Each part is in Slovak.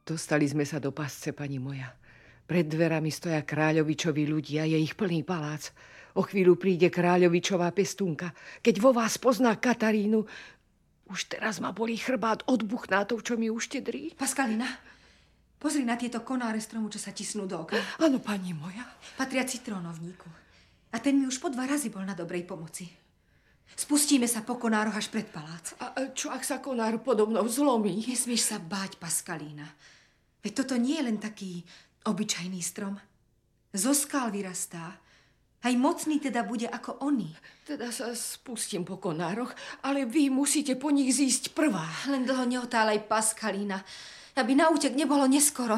Dostali sme sa do pasce, pani moja. Pred dverami stoja kráľovičovi ľudia, je ich plný palác. O chvíľu príde kráľovičová pestúnka. Keď vo vás pozná Katarínu, už teraz ma bolí chrbát od buchnátov, čo mi uštedrí. Paskalina, pozri na tieto konáre stromu, čo sa tisnú do okna. Áno, pani moja. Patria citrónovníku. A ten mi už po 2 razy bol na dobrej pomoci. Spustíme sa po konároch až pred palác. A čo ak sa konár podo mnou zlomí? Nesmieš sa báť, Paskalína. Veď toto nie je len taký obyčajný strom. Zo skál vyrastá. Aj mocný teda bude ako oni. Teda sa spustím po konároch, ale vy musíte po nich zísť prvá. Len dlho neotálaj, Paskalína, aby na útek nebolo neskoro.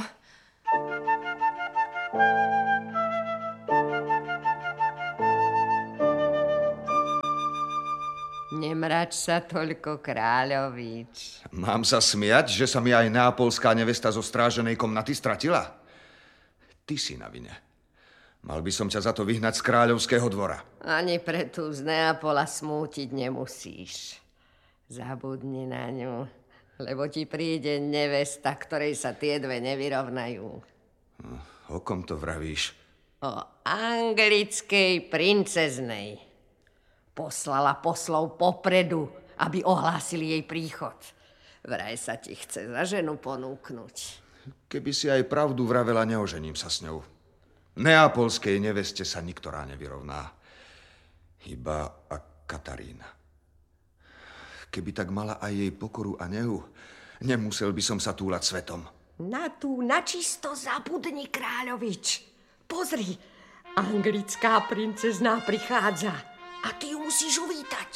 Nemrač sa toľko, kráľovič. Mám sa smiať, že sa mi aj neapolská nevesta zo stráženej komnaty stratila? Ty si na vine. Mal by som ťa za to vyhnať z kráľovského dvora. Ani pre tú z Neapola smútiť nemusíš. Zabudni na ňu, lebo ti príde nevesta, ktorej sa tie dve nevyrovnajú. O kom to vravíš? O anglickej princeznej. Poslala poslov popredu, aby ohlásili jej príchod. Vraj sa ti chce za ženu ponúknuť. Keby si aj pravdu vravela, neožením sa s ňou. Neapolskej neveste sa niktorá nevyrovná. Iba a Katarína. Keby tak mala aj jej pokoru a nehu, nemusel by som sa túlať svetom. Na tú načisto zabudni, kráľovič. Pozri, anglická princezná prichádza a ty ju musíš uvítať.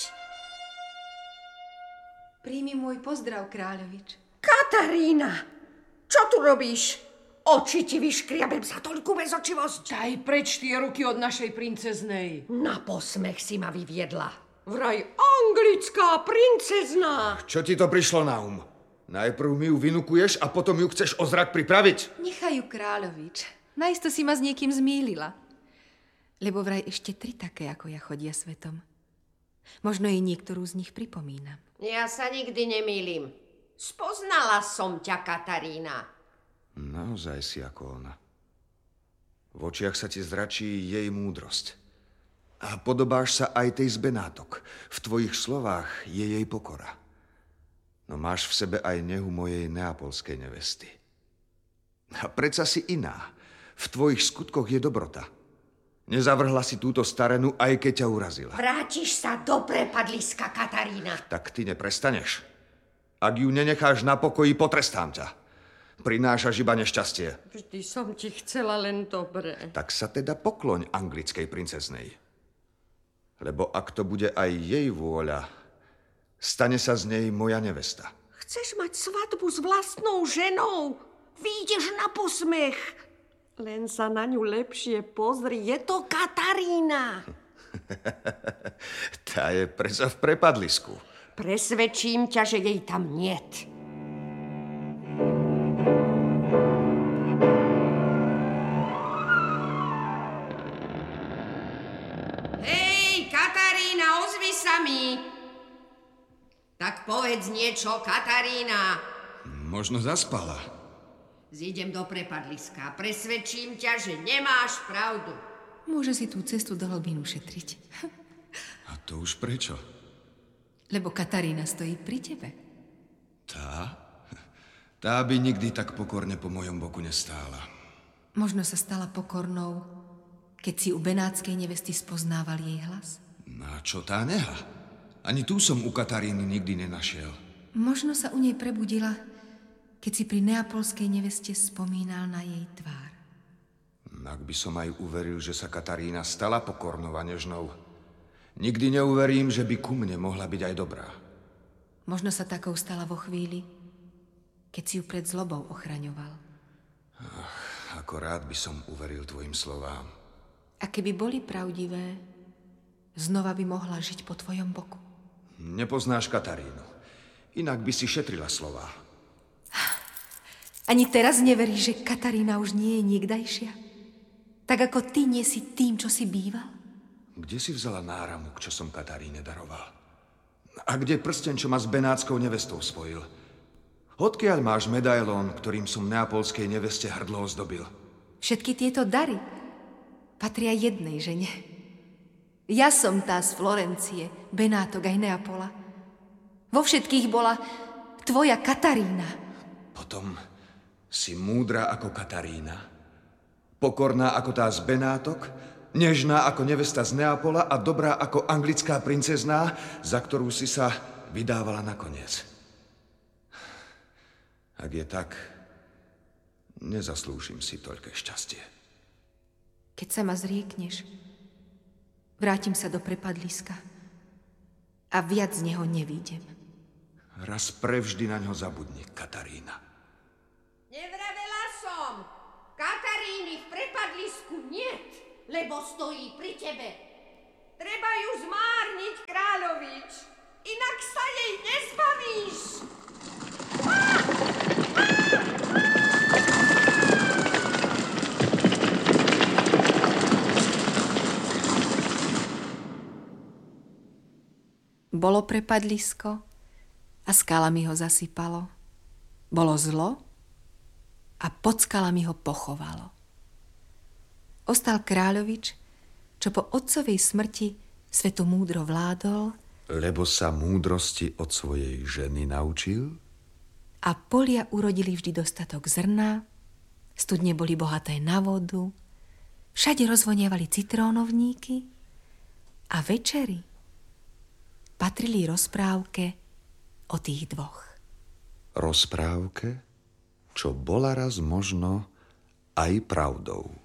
Príjmi môj pozdrav, kráľovič. Katarína, čo tu robíš? Oči ti vyškriabem za toľkú bezočivosť. Daj preč tie ruky od našej princeznej. Na posmech si ma vyviedla. Vraj anglická princezná. Čo ti to prišlo na um? Najprv mi ju vynukuješ a potom ju chceš o zrak pripraviť? Nechaj ju, kráľovič. Najisto si ma s niekým zmýlila. Lebo vraj ešte 3 také, ako ja, chodia svetom. Možno jej niektorú z nich pripomínam. Ja sa nikdy nemýlim. Spoznala som ťa, Katarína. Naozaj si ako ona. V očiach sa ti zračí jej múdrosť. A podobáš sa aj tej z Benátok. V tvojich slovách je jej pokora. No máš v sebe aj nehu mojej neapolskej nevesty. A predsa si iná. V tvojich skutkoch je dobrota. Nezavrhla si túto starenu, aj keď ťa urazila. Vrátiš sa do prepadliska, Katarína. Tak ty neprestaneš. Ak ju nenecháš na pokoji, potrestám ťa. Prinášaš iba nešťastie. Vždy som ti chcela len dobre. Tak sa teda pokloň anglickej princeznej. Lebo ak to bude aj jej vôľa, stane sa z nej moja nevesta. Chceš mať svadbu s vlastnou ženou? Vyjdeš na posmech. Len sa na ňu lepšie pozri. Je to Katarína. Tá je predsa v prepadlisku. Presvedčím ťa, že jej tam niet. Sami. Tak povedz niečo, Katarína. Možno zaspala. Zídem do prepadliska. Presvedčím ťa, že nemáš pravdu. Môže si tú cestu do hlbín ušetriť. A to už prečo? Lebo Katarína stojí pri tebe. Tá? Tá by nikdy tak pokorne po mojom boku nestála. Možno sa stala pokornou, keď si u benátskej nevesty spoznával jej hlas. No a čo tá neha? Ani tu som u Kataríny nikdy nenašiel. Možno sa u nej prebudila, keď si pri neapolskej neveste spomínal na jej tvár. Ak by som aj uveril, že sa Katarína stala pokornou a nežnou, nikdy neuverím, že by ku mne mohla byť aj dobrá. Možno sa takou stala vo chvíli, keď si ju pred zlobou ochraňoval. Ako rád by som uveril tvojim slovám. A keby boli pravdivé, znova by mohla žiť po tvojom boku. Nepoznáš Katarínu. Inak by si šetrila slová. Ani teraz neveríš, že Katarína už nie je niekdajšia? Tak ako ty nie si tým, čo si býval? Kde si vzala náramok, čo som Kataríne daroval? A kde prsten, čo ma s benátskou nevestou spojil? Odkiaľ máš medailón, ktorým som neapolskej neveste hrdlo ozdobil? Všetky tieto dary patria jednej žene. Ja som tá z Florencie, Benátok aj Neapola. Vo všetkých bola tvoja Katarína. Potom si múdra ako Katarína, pokorná ako tá z Benátok, nežná ako nevesta z Neapola a dobrá ako anglická princezná, za ktorú si sa vydávala nakoniec. Ak je tak, nezaslúžim si toľké šťastie. Keď sa ma zriekneš, vrátim sa do prepadliska a viac z neho nevídem. Raz prevždy na ňo zabudni, Katarína. Nevravela som. Kataríny v prepadlisku niet, lebo stojí pri tebe. Treba ju zmárniť, kráľovič, inak sa jej nezbavíš. Bolo prepadlisko a skalami ho zasypalo. Bolo zlo a pod skalami ho pochovalo. Ostal kráľovič, čo po otcovej smrti svetomúdro vládol, lebo sa múdrosti od svojej ženy naučil? A polia urodili vždy dostatok zrna, studne boli bohaté na vodu, všade rozvonievali citrónovníky a večery patrili rozprávke o tých dvoch. Rozprávke, čo bola raz možno aj pravdou.